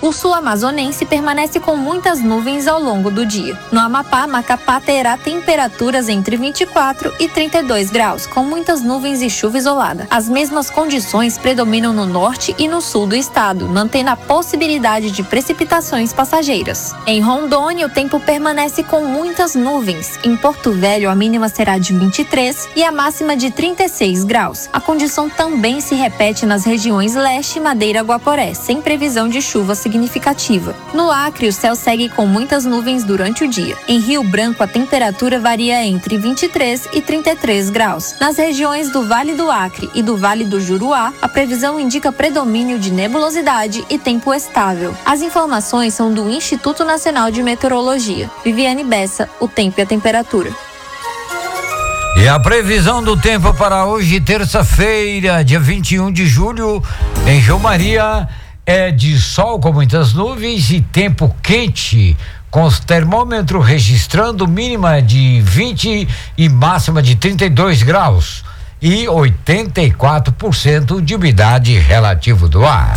O sul amazonense permanece com muitas nuvens ao longo do dia. No Amapá, Macapá terá temperaturas entre 24 e 32 graus, com muitas nuvens e chuva isolada. As mesmas condições predominam no norte e no sul do estado, mantendo a possibilidade de precipitações passageiras. Em Rondônia, o tempo permanece com muitas nuvens. Em Porto Velho, a mínima será de 23 e a máxima de 36 graus. A condição também se repete nas regiões Leste, Madeira, Guaporé, sem previsão de chuva significativa. No Acre, o céu segue com muitas nuvens durante o dia. Em Rio Branco, a temperatura varia entre 23 e 33 graus. Nas regiões do Vale do Acre e do Vale do Juruá, a previsão indica predomínio de nebulosidade e tempo estável. As informações são do Instituto Nacional de Meteorologia. Viviane Bessa, o tempo e a temperatura. E a previsão do tempo para hoje, terça-feira, dia 21 de julho, em João Maria, é de sol com muitas nuvens e tempo quente, com os termômetros registrando mínima de 20 e máxima de 32 graus e 84% de umidade relativa do ar.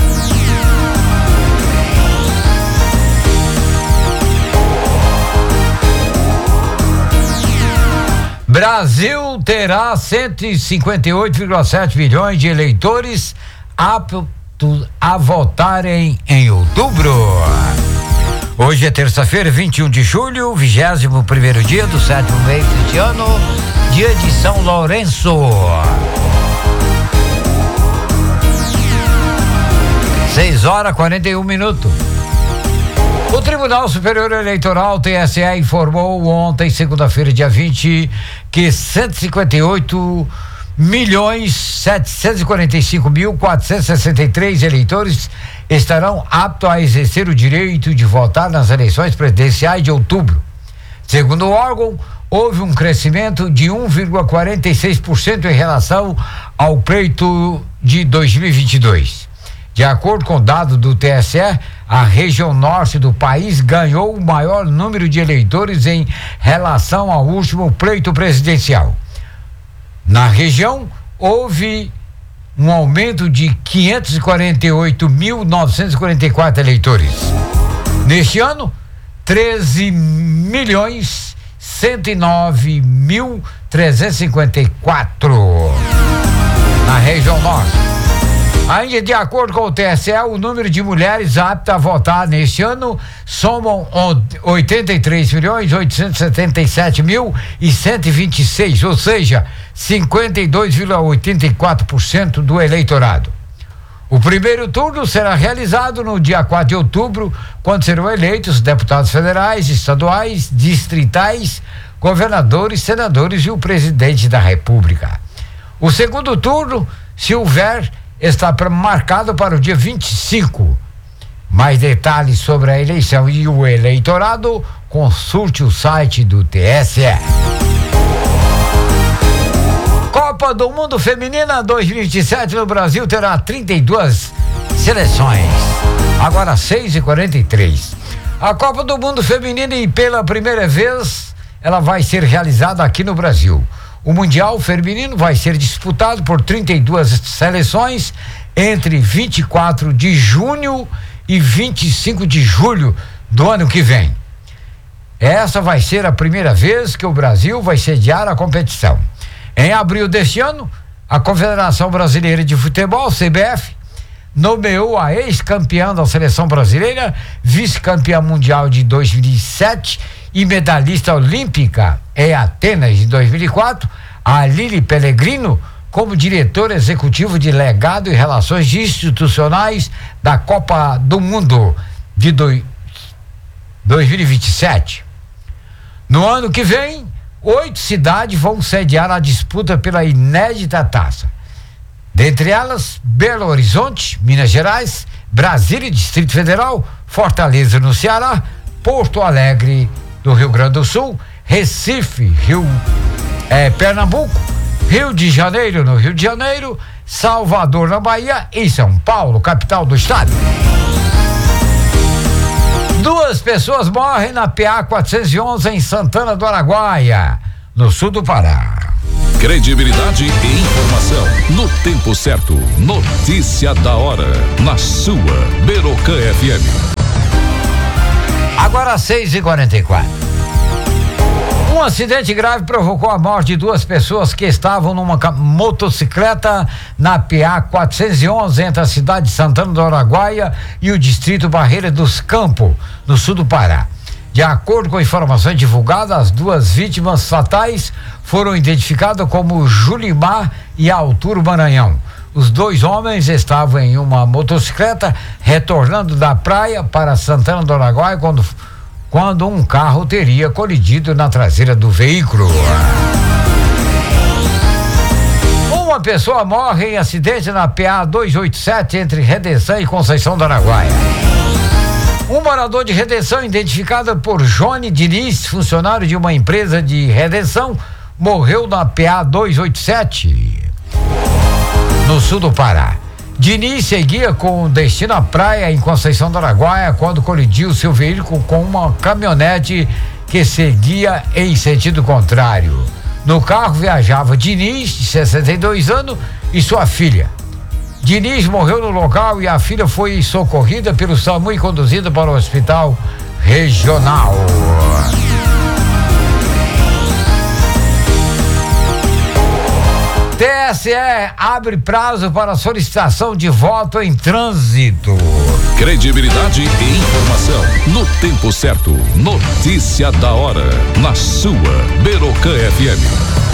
Brasil terá 158,7 milhões de eleitores aptos a votarem em outubro. Hoje é terça-feira, 21 de julho, 21º dia do 7º mês deste ano, dia de São Lourenço. 6h41. O Tribunal Superior Eleitoral, TSE, informou ontem, segunda-feira, dia 20, que 158.745.463 eleitores estarão aptos a exercer o direito de votar nas eleições presidenciais de outubro. Segundo o órgão, houve um crescimento de 1,46% em relação ao pleito de 2022. De acordo com dados do TSE, a região norte do país ganhou o maior número de eleitores em relação ao último pleito presidencial. Na região, houve um aumento de 548.944 eleitores. Neste ano, 13.109.354 na região norte. Ainda de acordo com o TSE, o número de mulheres aptas a votar neste ano somam 83.877.126, ou seja, 52,84% do eleitorado. O primeiro turno será realizado no dia 4 de outubro, quando serão eleitos deputados federais, estaduais, distritais, governadores, senadores e o presidente da República. O segundo turno, se houver, está marcado para o dia 25. Mais detalhes sobre a eleição e o eleitorado, consulte o site do TSE. Copa do Mundo Feminina 2027 no Brasil terá 32 seleções. Agora 6h43. A Copa do Mundo Feminina, e pela primeira vez ela vai ser realizada aqui no Brasil. O Mundial Feminino vai ser disputado por 32 seleções entre 24 de junho e 25 de julho do ano que vem. Essa vai ser a primeira vez que o Brasil vai sediar a competição. Em abril deste ano, a Confederação Brasileira de Futebol, CBF, nomeou a ex-campeã da seleção brasileira, vice-campeã mundial de 2007 e medalhista olímpica em Atenas de 2004, a Lili Pellegrino, como diretor executivo de legado e relações institucionais da Copa do Mundo de 2027. No ano que vem, 8 cidades vão sediar a disputa pela inédita taça. Dentre elas, Belo Horizonte, Minas Gerais, Brasília, Distrito Federal, Fortaleza, no Ceará, Porto Alegre, do Rio Grande do Sul, Recife, Pernambuco, Rio de Janeiro, no Rio de Janeiro, Salvador, na Bahia e São Paulo, capital do estado. 2 pessoas morrem na PA 411 em Santana do Araguaia, no sul do Pará. Credibilidade e informação no tempo certo. Notícia da hora, na sua Berocan FM. Agora 6h44. Um acidente grave provocou a morte de 2 pessoas que estavam numa motocicleta na PA 411 entre a cidade de Santana do Araguaia e o distrito Barreira dos Campos, no sul do Pará. De acordo com informações divulgadas, as 2 vítimas fatais foram identificadas como Julimar e Arturo Maranhão. Os 2 homens estavam em uma motocicleta retornando da praia para Santana do Araguaia quando um carro teria colidido na traseira do veículo. Uma pessoa morre em acidente na PA 287 entre Redenção e Conceição do Araguaia. Um morador de Redenção, identificado por Johnny Diniz, funcionário de uma empresa de Redenção, morreu na PA 287, no sul do Pará. Diniz seguia com destino à praia em Conceição do Araguaia quando colidiu seu veículo com uma caminhonete que seguia em sentido contrário. No carro viajava Diniz, de 62 anos, e sua filha. Diniz morreu no local e a filha foi socorrida pelo SAMU e conduzida para o hospital regional. TSE abre prazo para solicitação de voto em trânsito. Credibilidade e informação no tempo certo. Notícia da hora na sua Berocan FM.